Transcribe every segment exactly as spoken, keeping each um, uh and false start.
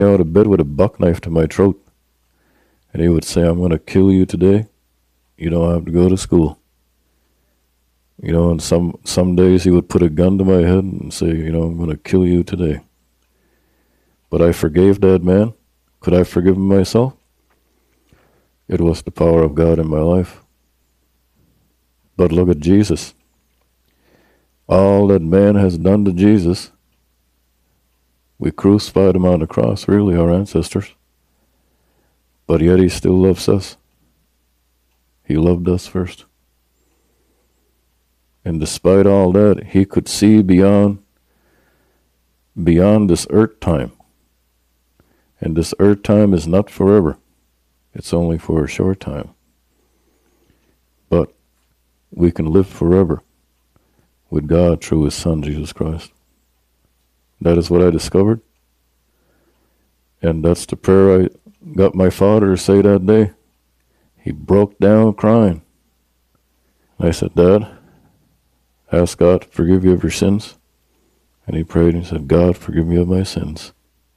out of bed with a buck knife to my throat. And he would say, I'm going to kill you today. You don't have to go to school. You know, and some, some days he would put a gun to my head and say, you know, I'm going to kill you today. But I forgave that man. Could I forgive him myself? It was the power of God in my life. But look at Jesus. All that man has done to Jesus, we crucified him on the cross, really, our ancestors. But yet he still loves us. He loved us first. And despite all that, he could see beyond, beyond this earth time. And this earth time is not forever. It's only for a short time. But we can live forever with God through his Son, Jesus Christ. That is what I discovered. And that's the prayer I got my father to say that day. He broke down crying. I said, Dad, ask God to forgive you of your sins. And he prayed and he said, God, forgive me of my sins.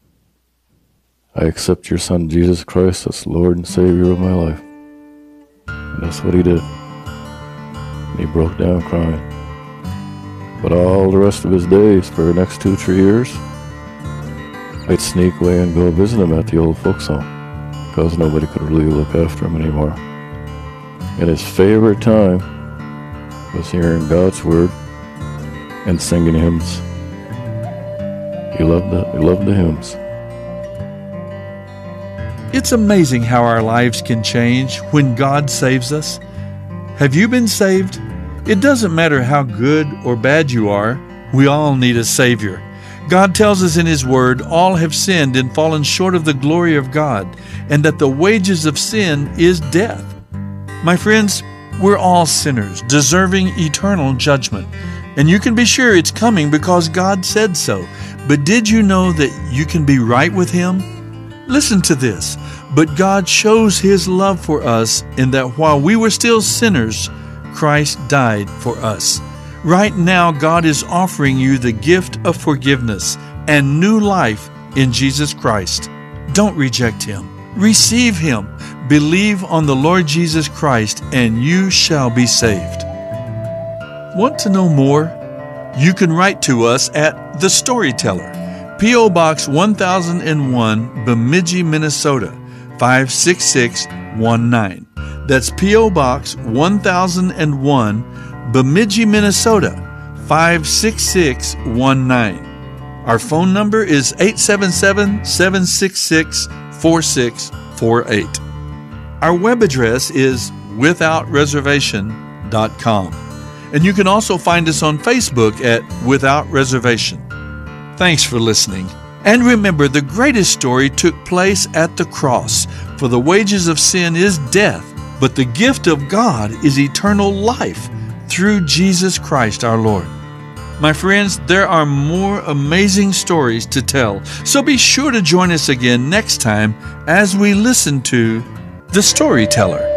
I accept your Son, Jesus Christ, as Lord and Savior of my life. And that's what he did. And he broke down crying. But all the rest of his days, for the next two, three years, I'd sneak away and go visit him at the old folks home, because nobody could really look after him anymore. And his favorite time was hearing God's word and singing hymns. He loved the, he loved the hymns. It's amazing how our lives can change when God saves us. Have you been saved? It doesn't matter how good or bad you are, we all need a Savior. God tells us in His Word, all have sinned and fallen short of the glory of God, and that the wages of sin is death. My friends, we're all sinners, deserving eternal judgment. And you can be sure it's coming because God said so. But did you know that you can be right with Him? Listen to this. But God shows His love for us in that while we were still sinners, Christ died for us. Right now, God is offering you the gift of forgiveness and new life in Jesus Christ. Don't reject Him. Receive Him. Believe on the Lord Jesus Christ, and you shall be saved. Want to know more? You can write to us at The Storyteller, P O Box one thousand one, Bemidji, Minnesota, five six six one nine. That's P O Box one thousand one, Bemidji, Minnesota, five six six one nine. Our phone number is eight seven seven, seven six six, four six four eight. Our web address is without reservation dot com. And you can also find us on Facebook at Without Reservation. Thanks for listening. And remember, the greatest story took place at the cross. For the wages of sin is death, but the gift of God is eternal life through Jesus Christ our Lord. My friends, there are more amazing stories to tell, so be sure to join us again next time as we listen to The Storyteller.